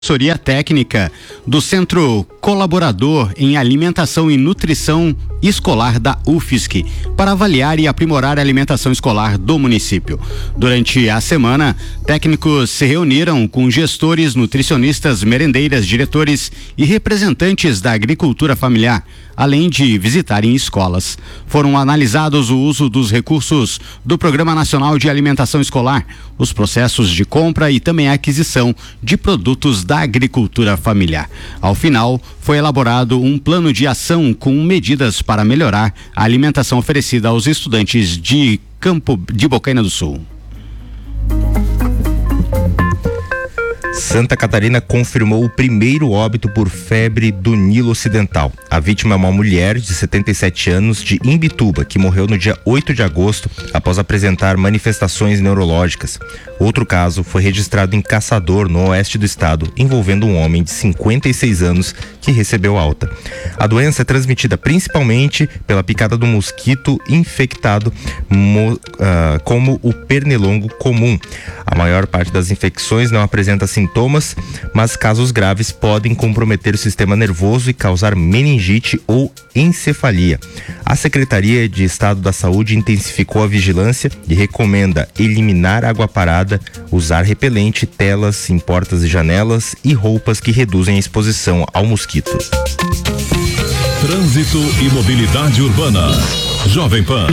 Assessoria técnica do Centro Colaborador em Alimentação e Nutrição Escolar da UFSC para avaliar e aprimorar a alimentação escolar do município. Durante a semana, técnicos se reuniram com gestores, nutricionistas, merendeiras, diretores e representantes da agricultura familiar, além de visitarem escolas. Foram analisados o uso dos recursos do Programa Nacional de Alimentação Escolar, os processos de compra e também a aquisição de produtos da agricultura familiar. Ao final, foi elaborado um plano de ação com medidas para melhorar a alimentação oferecida aos estudantes de Campo de Bocaina do Sul. Santa Catarina confirmou o primeiro óbito por febre do Nilo Ocidental. A vítima é uma mulher de 77 anos de Imbituba, que morreu no dia 8 de agosto após apresentar manifestações neurológicas. Outro caso foi registrado em Caçador, no oeste do estado, envolvendo um homem de 56 anos que recebeu alta. A doença é transmitida principalmente pela picada do mosquito infectado como o pernilongo comum. A maior parte das infecções não apresenta sintomas, mas casos graves podem comprometer o sistema nervoso e causar meningite ou encefalia. A Secretaria de Estado da Saúde intensificou a vigilância e recomenda eliminar água parada, usar repelente, telas em portas e janelas e roupas que reduzem a exposição ao mosquito. Trânsito e mobilidade urbana. Jovem Pan.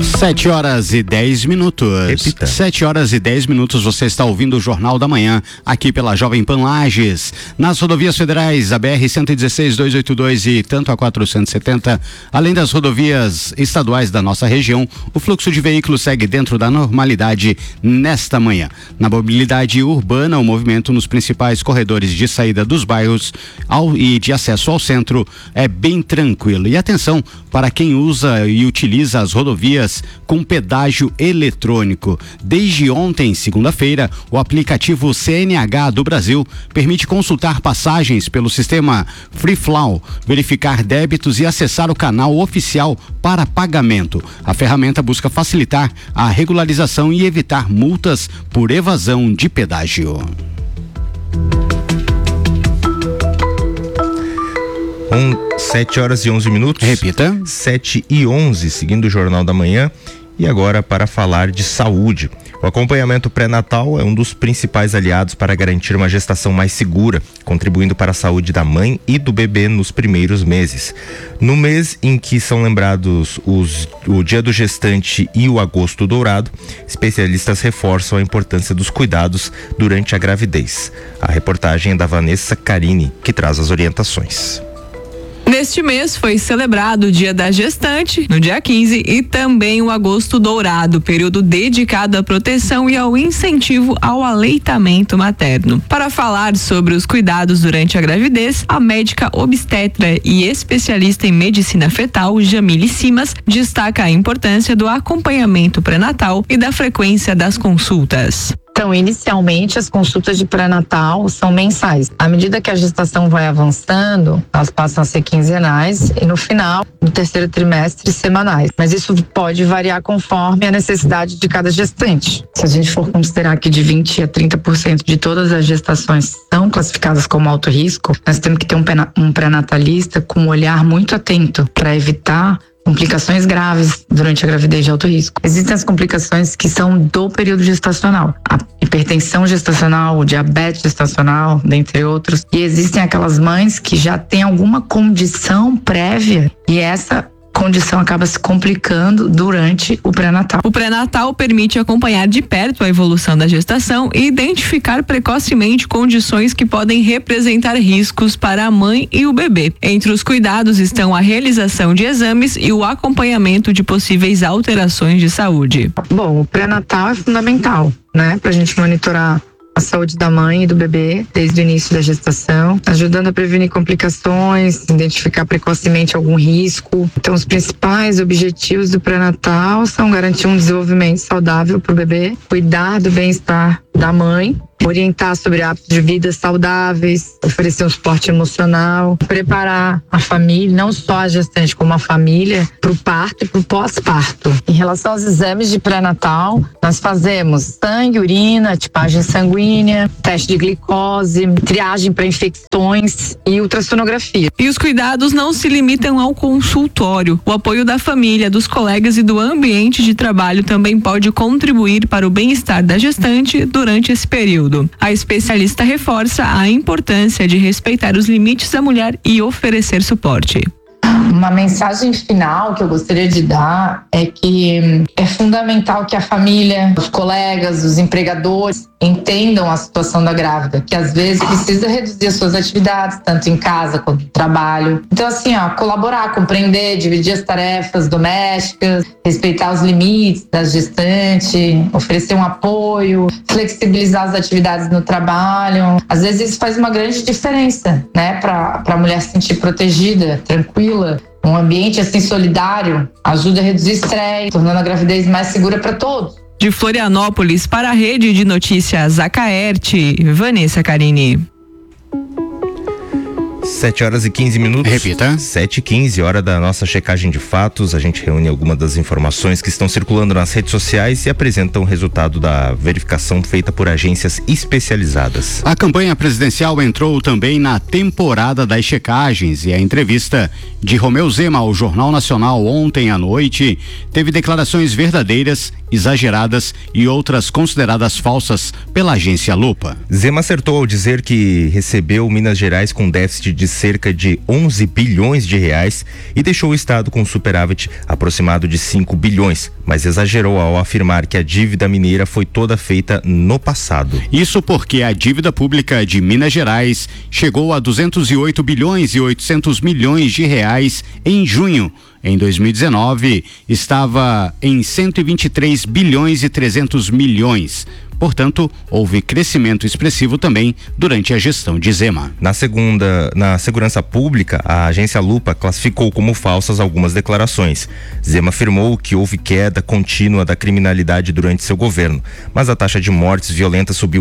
7h10. Repita. 7h10, você está ouvindo o Jornal da Manhã, aqui pela Jovem Pan Lages. Nas rodovias federais, a BR-116, 282 e tanto a 470, além das rodovias estaduais da nossa região, o fluxo de veículos segue dentro da normalidade nesta manhã. Na mobilidade urbana, o movimento nos principais corredores de saída dos bairros e de acesso ao centro é bem tranquilo. E atenção para quem usa e utiliza as rodovias com pedágio eletrônico. Desde ontem, segunda-feira, o aplicativo CNH do Brasil permite consultar passagens pelo sistema FreeFlow, verificar débitos e acessar o canal oficial para pagamento. A ferramenta busca facilitar a regularização e evitar multas por evasão de pedágio. 7h11. Repita. 7h11, seguindo o Jornal da Manhã. E agora para falar de saúde. O acompanhamento pré-natal é um dos principais aliados para garantir uma gestação mais segura, contribuindo para a saúde da mãe e do bebê nos primeiros meses. No mês em que são lembrados o Dia do Gestante e o Agosto Dourado, especialistas reforçam a importância dos cuidados durante a gravidez. A reportagem é da Vanessa Carini, que traz as orientações. Neste mês foi celebrado o Dia da Gestante, no dia 15, e também o Agosto Dourado, período dedicado à proteção e ao incentivo ao aleitamento materno. Para falar sobre os cuidados durante a gravidez, a médica obstetra e especialista em medicina fetal, Jamile Simas, destaca a importância do acompanhamento pré-natal e da frequência das consultas. Então, inicialmente, as consultas de pré-natal são mensais. À medida que a gestação vai avançando, elas passam a ser quinzenais e no final, no terceiro trimestre, semanais. Mas isso pode variar conforme a necessidade de cada gestante. Se a gente for considerar que de 20% a 30% de todas as gestações são classificadas como alto risco, nós temos que ter um pré-natalista com um olhar muito atento para evitar complicações graves durante a gravidez de alto risco. Existem as complicações que são do período gestacional, a hipertensão gestacional, o diabetes gestacional, dentre outros. E existem aquelas mães que já têm alguma condição prévia e essa condição acaba se complicando durante o pré-natal. O pré-natal permite acompanhar de perto a evolução da gestação e identificar precocemente condições que podem representar riscos para a mãe e o bebê. Entre os cuidados estão a realização de exames e o acompanhamento de possíveis alterações de saúde. Bom, o pré-natal é fundamental, né, pra gente monitorar a saúde da mãe e do bebê desde o início da gestação, ajudando a prevenir complicações, identificar precocemente algum risco. Então, os principais objetivos do pré-natal são garantir um desenvolvimento saudável para o bebê, cuidar do bem-estar da mãe orientar sobre hábitos de vida saudáveis, oferecer um suporte emocional, preparar a família, não só a gestante como a família, para o parto e para o pós-parto. Em relação aos exames de pré-natal, nós fazemos sangue, urina, tipagem sanguínea, teste de glicose, triagem para infecções e ultrassonografia. E os cuidados não se limitam ao consultório. O apoio da família, dos colegas e do ambiente de trabalho também pode contribuir para o bem-estar da gestante durante esse período. A especialista reforça a importância de respeitar os limites da mulher e oferecer suporte. Uma mensagem final que eu gostaria de dar é que é fundamental que a família, os colegas, os empregadores entendam a situação da grávida, que às vezes precisa reduzir as suas atividades, tanto em casa quanto no trabalho. Então, assim, colaborar, compreender, dividir as tarefas domésticas, respeitar os limites da gestante, oferecer um apoio, flexibilizar as atividades no trabalho. Às vezes isso faz uma grande diferença, né, para a mulher se sentir protegida, tranquila. Um ambiente assim solidário ajuda a reduzir estresse, tornando a gravidez mais segura para todos. De Florianópolis para a Rede de Notícias Acaerte, Vanessa Carini. 7h15. Repita. 7h15, hora da nossa checagem de fatos. A gente reúne algumas das informações que estão circulando nas redes sociais e apresenta o resultado da verificação feita por agências especializadas. A campanha presidencial entrou também na temporada das checagens e a entrevista de Romeu Zema ao Jornal Nacional ontem à noite teve declarações verdadeiras, exageradas e outras consideradas falsas pela agência Lupa. Zema acertou ao dizer que recebeu Minas Gerais com déficit de cerca de 11 bilhões de reais e deixou o estado com superávit aproximado de 5 bilhões, mas exagerou ao afirmar que a dívida mineira foi toda feita no passado. Isso porque a dívida pública de Minas Gerais chegou a 208 bilhões e 800 milhões de reais em junho. Em 2019, estava em 123 bilhões e 300 milhões. Portanto, houve crescimento expressivo também durante a gestão de Zema. Na segurança pública, a agência Lupa classificou como falsas algumas declarações. Zema afirmou que houve queda contínua da criminalidade durante seu governo, mas a taxa de mortes violentas subiu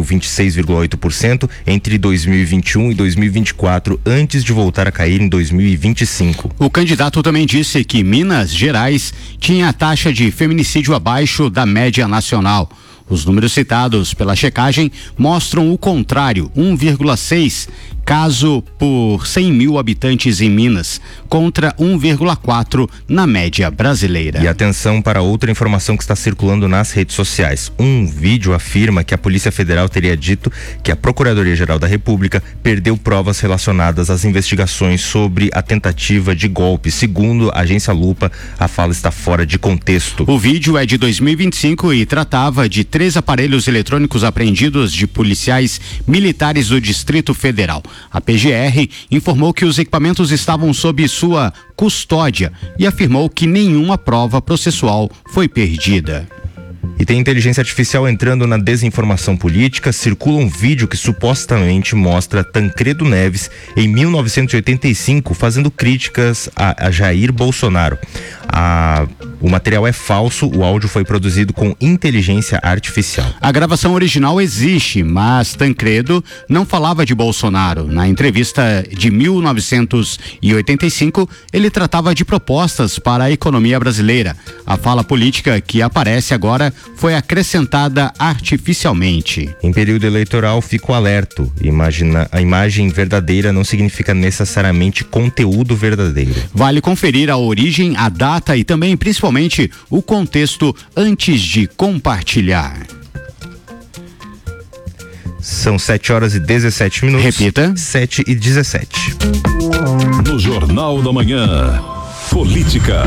26,8% entre 2021 e 2024, antes de voltar a cair em 2025. O candidato também disse que Minas Gerais tinha a taxa de feminicídio abaixo da média nacional. Os números citados pela checagem mostram o contrário, 1,6 caso por 100 mil habitantes em Minas, contra 1,4 na média brasileira. E atenção para outra informação que está circulando nas redes sociais. Um vídeo afirma que a Polícia Federal teria dito que a Procuradoria-Geral da República perdeu provas relacionadas às investigações sobre a tentativa de golpe. Segundo a agência Lupa, a fala está fora de contexto. O vídeo é de 2025 e tratava de 3 aparelhos eletrônicos apreendidos de policiais militares do Distrito Federal. A PGR informou que os equipamentos estavam sob sua custódia e afirmou que nenhuma prova processual foi perdida. E tem inteligência artificial entrando na desinformação política. Circula um vídeo que supostamente mostra Tancredo Neves em 1985 fazendo críticas a Jair Bolsonaro. O material é falso, o áudio foi produzido com inteligência artificial. A gravação original existe, mas Tancredo não falava de Bolsonaro. Na entrevista de 1985, ele tratava de propostas para a economia brasileira. A fala política que aparece agora foi acrescentada artificialmente. Em período eleitoral, fico alerto. A imagem verdadeira não significa necessariamente conteúdo verdadeiro. Vale conferir a origem, a data e também, principalmente, o contexto antes de compartilhar. São 7h17. Repita. 7h17. No Jornal da Manhã, política.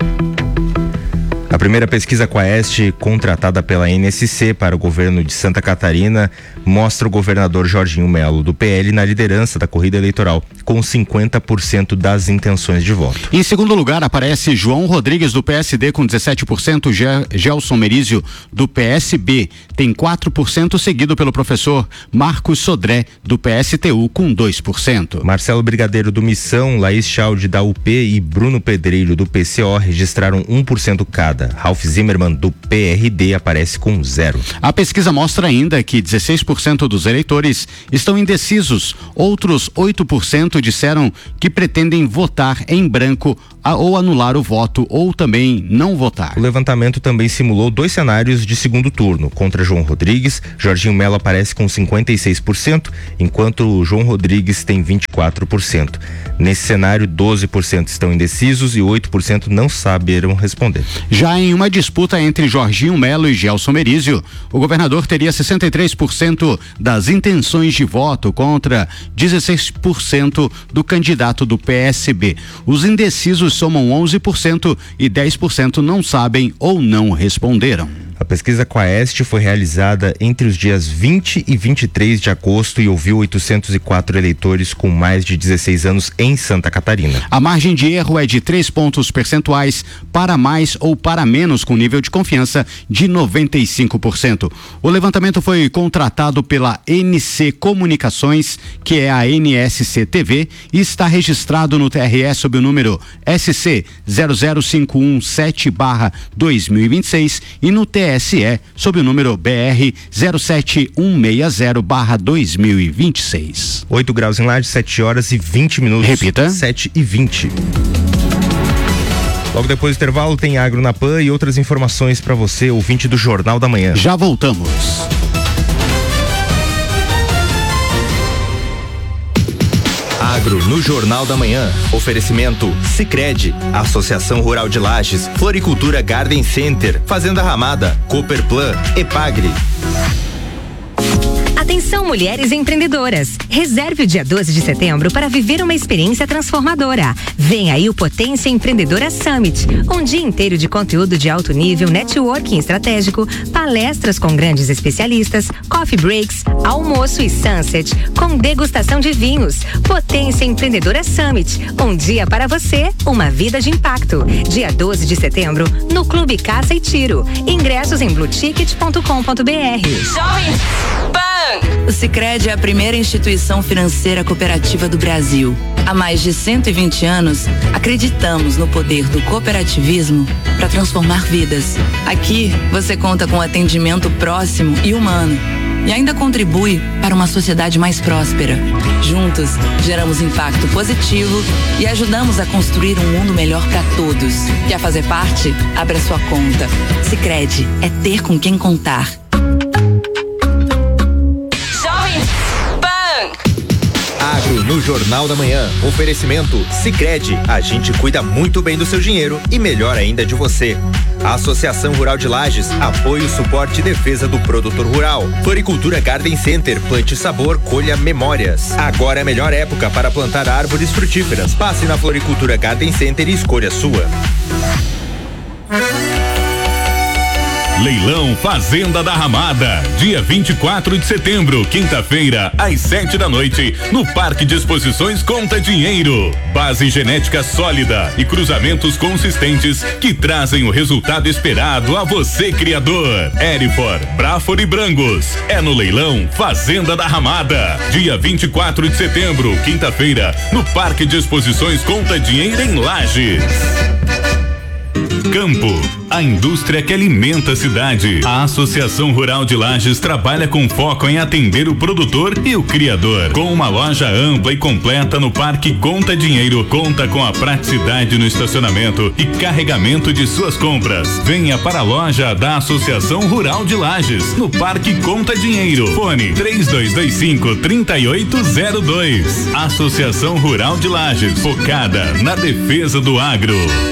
A primeira pesquisa Quaest, contratada pela NSC para o governo de Santa Catarina, mostra o governador Jorginho Melo, do PL, na liderança da corrida eleitoral, com 50% das intenções de voto. Em segundo lugar, aparece João Rodrigues, do PSD, com 17%, Gelson Merizio, do PSB, tem 4%, seguido pelo professor Marcos Sodré, do PSTU, com 2%. Marcelo Brigadeiro, do Missão, Laís Chalde, da UP e Bruno Pedreiro, do PCO, registraram 1% cada. nada. Ralph Zimmermann, do PRD, aparece com 0. A pesquisa mostra ainda que 16% dos eleitores estão indecisos. Outros 8% disseram que pretendem votar em branco ou anular o voto ou também não votar. O levantamento também simulou 2 cenários de segundo turno. Contra João Rodrigues, Jorginho Melo aparece com 56%, enquanto João Rodrigues tem 24%. Nesse cenário, 12% estão indecisos e 8% não saberam responder. Já em uma disputa entre Jorginho Melo e Gelson Merizio, o governador teria 63% das intenções de voto contra 16% do candidato do PSB. Os indecisos somam 11% e 10% não sabem ou não responderam. A pesquisa Quaest foi realizada entre os dias 20 e 23 de agosto e ouviu 804 eleitores com mais de 16 anos em Santa Catarina. A margem de erro é de 3 pontos percentuais para mais ou para menos, com nível de confiança de 95%. O levantamento foi contratado pela NC Comunicações, que é a NSC TV, e está registrado no TRE sob o número SC 00517/2026 e no TSE sob o número BR 07160/2026. 8 graus em Lages, 7 horas e 20 minutos. Repita. 7h20. Logo depois do intervalo tem Agro na Pan e outras informações para você, ouvinte do Jornal da Manhã. Já voltamos. Agro no Jornal da Manhã. Oferecimento Sicredi, Associação Rural de Lages, Floricultura Garden Center, Fazenda Ramada, Cooperplan, Epagri. Atenção, mulheres empreendedoras. Reserve o dia 12 de setembro para viver uma experiência transformadora. Vem aí o Potência Empreendedora Summit. Um dia inteiro de conteúdo de alto nível, networking estratégico, palestras com grandes especialistas, coffee breaks, almoço e sunset, com degustação de vinhos. Potência Empreendedora Summit. Um dia para você, uma vida de impacto. Dia 12 de setembro, no Clube Caça e Tiro. Ingressos em blueticket.com.br. Jovem Pan! O Sicredi é a primeira instituição financeira cooperativa do Brasil. Há mais de 120 anos, acreditamos no poder do cooperativismo para transformar vidas. Aqui, você conta com atendimento próximo e humano. E ainda contribui para uma sociedade mais próspera. Juntos, geramos impacto positivo e ajudamos a construir um mundo melhor para todos. Quer fazer parte? Abra sua conta. Sicredi é ter com quem contar. Agro no Jornal da Manhã. Oferecimento Sicredi. A gente cuida muito bem do seu dinheiro e melhor ainda de você. Associação Rural de Lages. Apoio, suporte e defesa do produtor rural. Floricultura Garden Center. Plante sabor, colha memórias. Agora é a melhor época para plantar árvores frutíferas. Passe na Floricultura Garden Center e escolha a sua. Leilão Fazenda da Ramada, dia 24 de setembro, quinta-feira, às 7 da noite, no Parque de Exposições Conta Dinheiro. Base genética sólida e cruzamentos consistentes que trazem o resultado esperado a você, criador. Herifor, Braford e Brangos. É no Leilão Fazenda da Ramada, dia 24 de setembro, quinta-feira, no Parque de Exposições Conta Dinheiro em Lages. Campo, a indústria que alimenta a cidade. A Associação Rural de Lages trabalha com foco em atender o produtor e o criador. Com uma loja ampla e completa no Parque Conta Dinheiro, conta com a praticidade no estacionamento e carregamento de suas compras. Venha para a loja da Associação Rural de Lages, no Parque Conta Dinheiro. Fone 3225-3802. Associação Rural de Lages, focada na defesa do agro.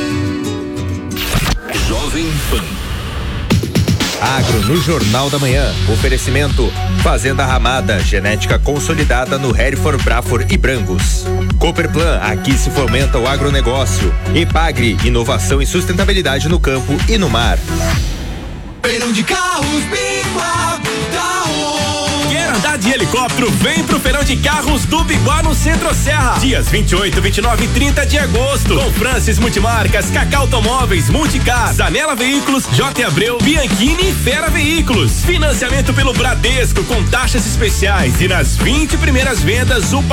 Jovem Pan. Agro no Jornal da Manhã. Oferecimento Fazenda Ramada, genética consolidada no Herifor, Braford e Brangos. Cooperplan, aqui se fomenta o agronegócio. Epagri, inovação e sustentabilidade no campo e no mar. Feirão de carros, Biguá, Quer andar de helicóptero? Vem pro Feirão de Carros do Biguá no Centro-Serra. Dias 28, 29 e 30 de agosto. Com Francis Multimarcas, Cacá Automóveis, Multicar, Zanela Veículos, J. Abreu, Bianchini e Fera Veículos. Financiamento pelo Bradesco com taxas especiais e nas 20 primeiras vendas o